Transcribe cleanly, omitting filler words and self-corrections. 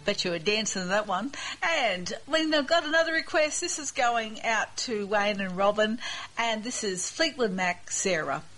Bet you were dancing to that one. And we've got another request. This is going out to Wayne and Robin, and this is Fleetwood Mac, Sarah.